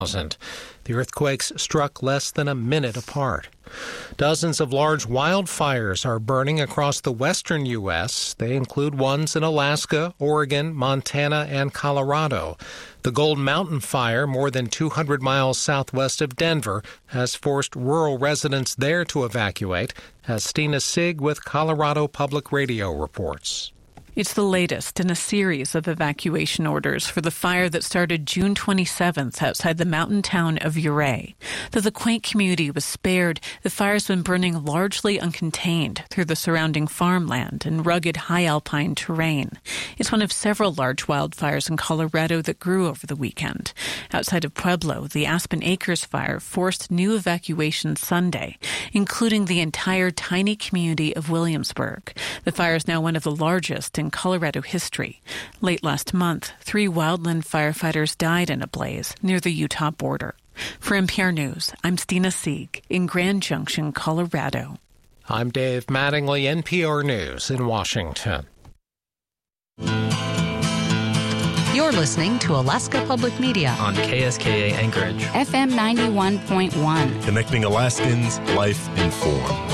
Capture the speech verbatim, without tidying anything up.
The earthquakes struck less than a minute apart. Dozens of large wildfires are burning across the western U S. They include ones in Alaska, Oregon, Montana, and Colorado. The Gold Mountain Fire, more than two hundred miles southwest of Denver, has forced rural residents there to evacuate, as Stina Sig with Colorado Public Radio reports. It's the latest in a series of evacuation orders for the fire that started June twenty-seventh outside the mountain town of Ouray. Though the quaint community was spared, the fire's been burning largely uncontained through the surrounding farmland and rugged high alpine terrain. It's one of several large wildfires in Colorado that grew over the weekend. Outside of Pueblo, the Aspen Acres fire forced new evacuations Sunday, including the entire tiny community of Williamsburg. The fire is now one of the largest in Colorado history. Late last month, three wildland firefighters died in a blaze near the Utah border. For N P R News, I'm Stina Sieg in Grand Junction, Colorado. I'm Dave Mattingly, N P R News in Washington. You're listening to Alaska Public Media on K S K A Anchorage, F M ninety-one point one. Connecting Alaskans, life informed.